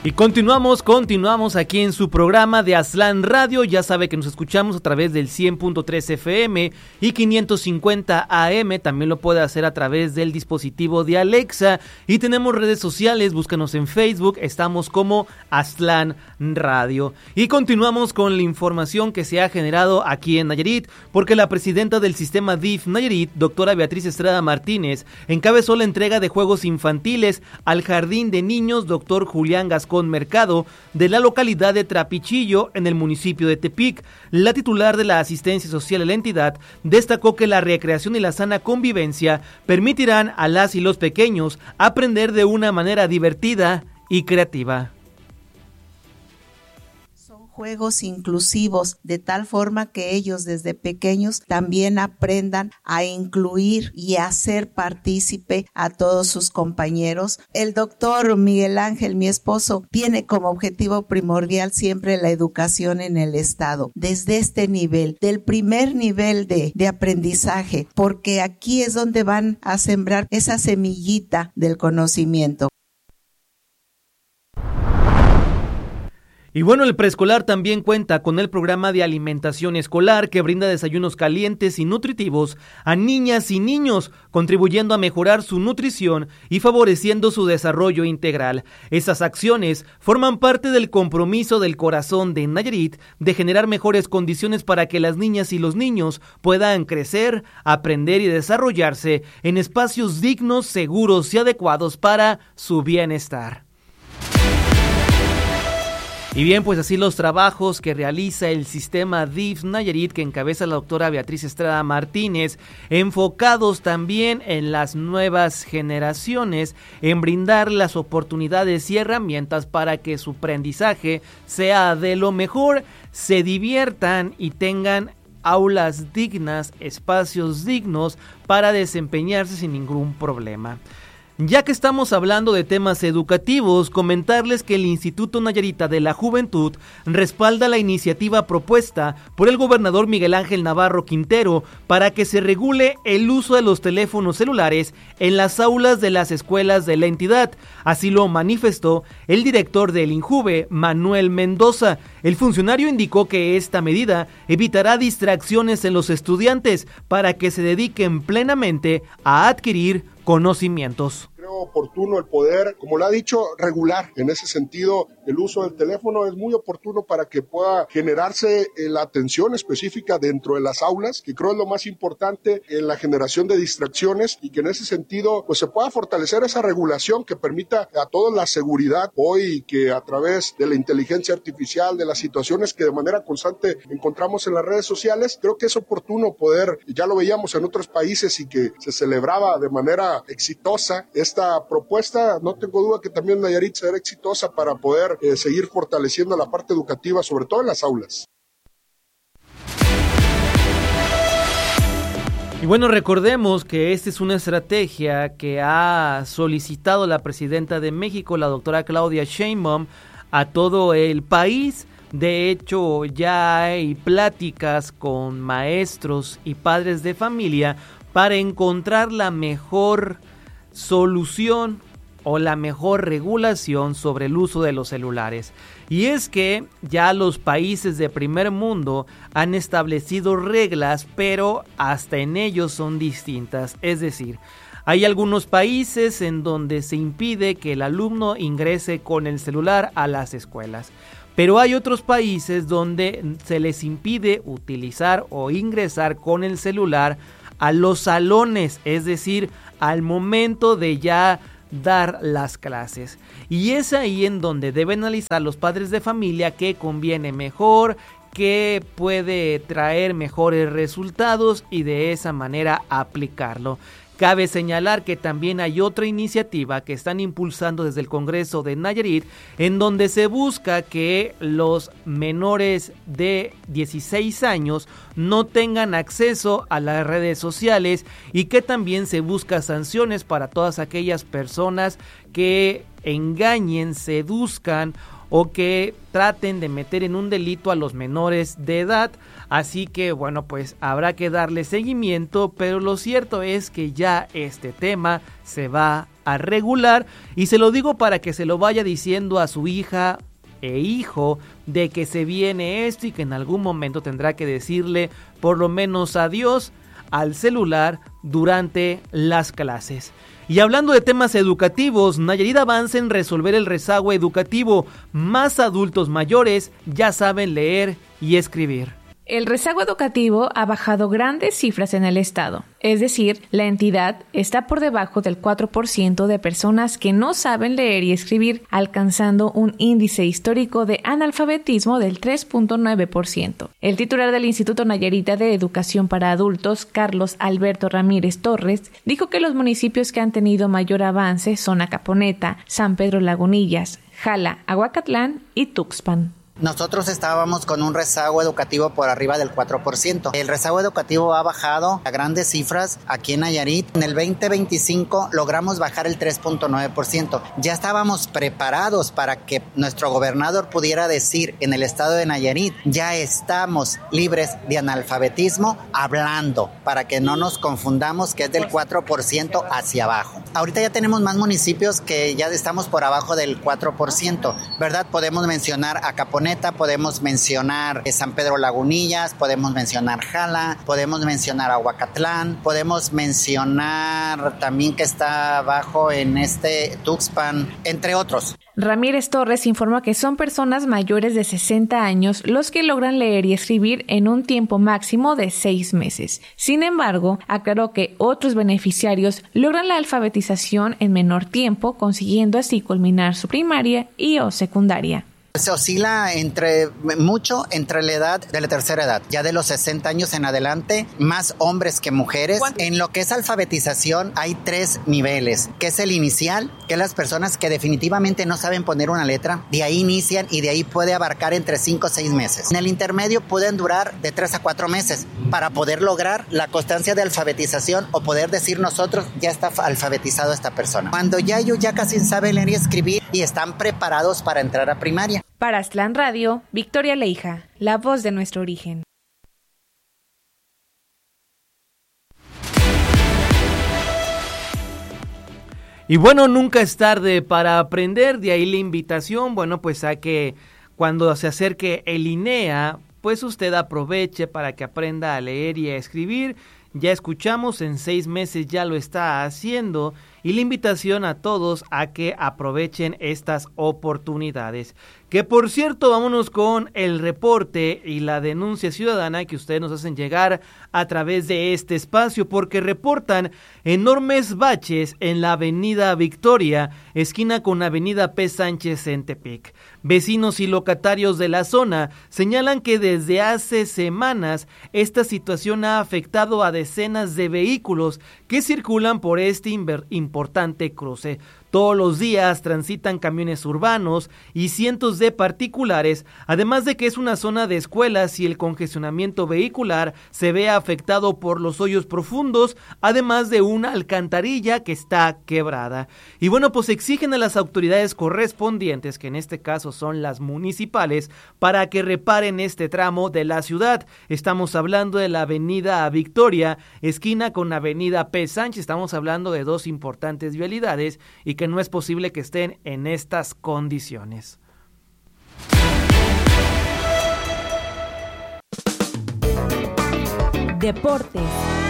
Y continuamos aquí en su programa de Aztlán Radio. Ya sabe que nos escuchamos a través del 100.3 FM y 550 AM. También lo puede hacer a través del dispositivo de Alexa. Y tenemos redes sociales, búscanos en Facebook, estamos como Aztlán Radio. Y continuamos con la información que se ha generado aquí en Nayarit, porque la presidenta del sistema DIF Nayarit, doctora Beatriz Estrada Martínez, encabezó la entrega de juegos infantiles al Jardín de Niños Dr. Julián Gascón Mercado de la localidad de Trapichillo en el municipio de Tepic. La titular de la asistencia social de la entidad destacó que la recreación y la sana convivencia permitirán a las y los pequeños aprender de una manera divertida y creativa. Juegos inclusivos, de tal forma que ellos desde pequeños también aprendan a incluir y a hacer partícipe a todos sus compañeros. El doctor Miguel Ángel, mi esposo, tiene como objetivo primordial siempre la educación en el estado, desde este nivel, del primer nivel de aprendizaje, porque aquí es donde van a sembrar esa semillita del conocimiento. Y bueno, el preescolar también cuenta con el programa de alimentación escolar que brinda desayunos calientes y nutritivos a niñas y niños, contribuyendo a mejorar su nutrición y favoreciendo su desarrollo integral. Esas acciones forman parte del compromiso del corazón de Nayarit de generar mejores condiciones para que las niñas y los niños puedan crecer, aprender y desarrollarse en espacios dignos, seguros y adecuados para su bienestar. Y bien, pues así los trabajos que realiza el sistema DIF Nayarit, que encabeza la doctora Beatriz Estrada Martínez, enfocados también en las nuevas generaciones, en brindar las oportunidades y herramientas para que su aprendizaje sea de lo mejor, se diviertan y tengan aulas dignas, espacios dignos para desempeñarse sin ningún problema. Ya que estamos hablando de temas educativos, comentarles que el Instituto Nayarita de la Juventud respalda la iniciativa propuesta por el gobernador Miguel Ángel Navarro Quintero para que se regule el uso de los teléfonos celulares en las aulas de las escuelas de la entidad. Así lo manifestó el director del INJUVE, Manuel Mendoza. El funcionario indicó que esta medida evitará distracciones en los estudiantes para que se dediquen plenamente a adquirir conocimientos. Creo oportuno el poder, como lo ha dicho, regular. En ese sentido, el uso del teléfono es muy oportuno para que pueda generarse la atención específica dentro de las aulas, que creo es lo más importante en la generación de distracciones, y que en ese sentido pues se pueda fortalecer esa regulación que permita a todos la seguridad hoy, que a través de la inteligencia artificial, de las situaciones que de manera constante encontramos en las redes sociales, creo que es oportuno poder, ya lo veíamos en otros países y que se celebraba de manera exitosa esta propuesta. No tengo duda que también Nayarit será exitosa para poder seguir fortaleciendo la parte educativa, sobre todo en las aulas. Y bueno, recordemos que esta es una estrategia que ha solicitado la presidenta de México, la doctora Claudia Sheinbaum, a todo el país. De hecho, ya hay pláticas con maestros y padres de familia para encontrar la mejor solución o la mejor regulación sobre el uso de los celulares. Y es que ya los países de primer mundo han establecido reglas, pero hasta en ellos son distintas. Es decir, hay algunos países en donde se impide que el alumno ingrese con el celular a las escuelas. Pero hay otros países donde se les impide utilizar o ingresar con el celular a los salones, es decir, al momento de ya dar las clases. Y es ahí en donde deben analizar los padres de familia qué conviene mejor, qué puede traer mejores resultados y de esa manera aplicarlo. Cabe señalar que también hay otra iniciativa que están impulsando desde el Congreso de Nayarit, en donde se busca que los menores de 16 años no tengan acceso a las redes sociales y que también se busca sanciones para todas aquellas personas que engañen, seduzcan o que traten de meter en un delito a los menores de edad. Así que bueno, pues habrá que darle seguimiento, pero lo cierto es que ya este tema se va a regular, y se lo digo para que se lo vaya diciendo a su hija e hijo de que se viene esto y que en algún momento tendrá que decirle por lo menos adiós al celular durante las clases. Y hablando de temas educativos, Nayarit avanza en resolver el rezago educativo. Más adultos mayores ya saben leer y escribir. El rezago educativo ha bajado grandes cifras en el estado, es decir, la entidad está por debajo del 4% de personas que no saben leer y escribir, alcanzando un índice histórico de analfabetismo del 3.9%. El titular del Instituto Nayarita de Educación para Adultos, Carlos Alberto Ramírez Torres, dijo que los municipios que han tenido mayor avance son Acaponeta, San Pedro Lagunillas, Jala, Aguacatlán y Tuxpan. Nosotros estábamos con un rezago educativo por arriba del 4%. El rezago educativo ha bajado a grandes cifras aquí en Nayarit. En el 2025 logramos bajar el 3.9%. Ya estábamos preparados para que nuestro gobernador pudiera decir en el estado de Nayarit, ya estamos libres de analfabetismo, hablando, para que no nos confundamos que es del 4% hacia abajo. Ahorita ya tenemos más municipios que ya estamos por abajo del 4%, ¿verdad? Podemos mencionar Acaponeta, podemos mencionar San Pedro Lagunillas, podemos mencionar Jala, podemos mencionar Aguacatlán, podemos mencionar también que está abajo en Tuxpan, entre otros. Ramírez Torres informa que son personas mayores de 60 años los que logran leer y escribir en un tiempo máximo de 6 meses. Sin embargo, aclaró que otros beneficiarios logran la alfabetización en menor tiempo, consiguiendo así culminar su primaria y o secundaria. Se oscila entre la edad de la tercera edad, ya de los 60 años en adelante, más hombres que mujeres. En lo que es alfabetización hay 3 niveles, que es el inicial, que es las personas que definitivamente no saben poner una letra, de ahí inician y de ahí puede abarcar entre 5 o 6 meses. En el intermedio pueden durar de 3 a 4 meses para poder lograr la constancia de alfabetización o poder decir nosotros ya está alfabetizado esta persona. Cuando ya ellos ya casi saben leer y escribir y están preparados para entrar a primaria. Para Aztlán Radio, Victoria Leija, la voz de nuestro origen. Y bueno, nunca es tarde para aprender, de ahí la invitación, bueno, pues a que cuando se acerque el INEA, pues usted aproveche para que aprenda a leer y a escribir. Ya escuchamos, en 6 meses ya lo está haciendo, y la invitación a todos a que aprovechen estas oportunidades. Que por cierto, vámonos con el reporte y la denuncia ciudadana que ustedes nos hacen llegar a través de este espacio, porque reportan enormes baches en la avenida Victoria, esquina con avenida P. Sánchez en Tepic. Vecinos y locatarios de la zona señalan que desde hace semanas esta situación ha afectado a decenas de vehículos que circulan por este importante cruce. Todos los días transitan camiones urbanos y cientos de particulares, además de que es una zona de escuelas y el congestionamiento vehicular se ve afectado por los hoyos profundos, además de una alcantarilla que está quebrada. Y bueno, pues exigen a las autoridades correspondientes, que en este caso son las municipales, para que reparen este tramo de la ciudad. Estamos hablando de la avenida Victoria, esquina con avenida P. Sánchez, estamos hablando de 2 importantes vialidades y que no es posible que estén en estas condiciones. Deportes.